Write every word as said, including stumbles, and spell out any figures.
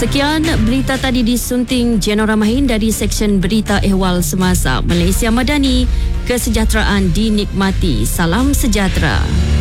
Sekian berita tadi disunting Jenora Mahin dari Seksyen Berita Ehwal Semasa. Malaysia Madani, kesejahteraan dinikmati. Salam sejahtera.